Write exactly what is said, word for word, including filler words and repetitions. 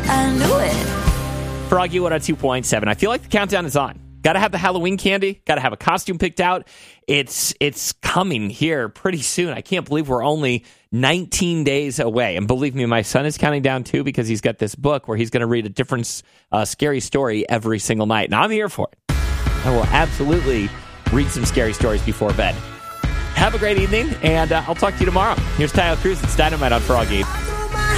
I knew it. Froggy one oh two point seven. I feel like the countdown is on. Got to have the Halloween candy. Got to have a costume picked out. It's it's coming here pretty soon. I can't believe we're only nineteen days away. And believe me, my son is counting down too because he's got this book where he's going to read a different uh, scary story every single night. And I'm here for it. I will absolutely read some scary stories before bed. Have a great evening, and uh, I'll talk to you tomorrow. Here's Tayo Cruz. It's Dynamite on Froggy.